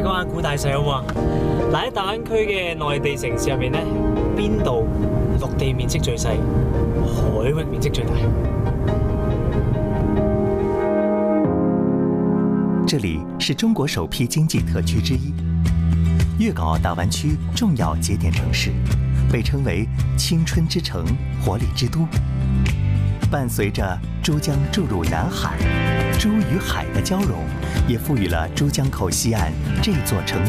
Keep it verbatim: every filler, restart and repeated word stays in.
講下估大細好唔好啊？嗱，喺大灣區嘅內地城市入面咧，邊度陸地面積最細，海域面積最大？ 这里是中国首批经济特区之一，粤港澳大湾区重要节点城市，被称为青春之城、活力之都。伴随着珠江注入南海，珠与海的交融，也赋予了珠江口西岸这座城